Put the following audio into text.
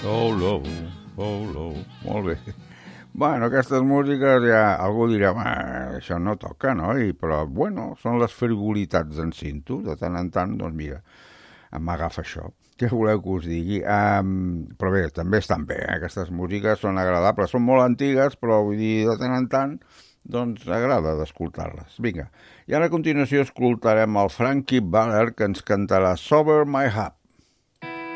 Oh, low, oh, low. Molt bé. Bueno, aquestes músiques ja... Algú dirà, això no toca, no? Però, bueno, són les frivolitats en cinto. De tant en tant, doncs mira, m'agafa això. Què voleu que us digui? Però bé, també estan bé, aquestes músiques són agradables. Són molt antigues, però vull dir, de tant en tant, doncs agrada d'escoltar-les. Vinga, i ara a continuació escoltarem el Frankie Banner, que ens cantarà Sober My Heart.